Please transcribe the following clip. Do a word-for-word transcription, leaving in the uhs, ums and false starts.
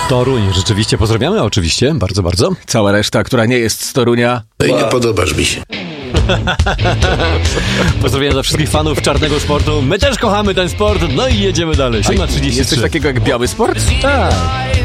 Toruń, rzeczywiście pozdrawiamy, oczywiście, bardzo, bardzo. Cała reszta, która nie jest z Torunia. No i nie podobasz mi się. Pozdrawiam dla wszystkich fanów czarnego sportu. My też kochamy ten sport, no i jedziemy dalej. siódma trzydzieści trzy. Jest coś takiego jak biały sport? Tak.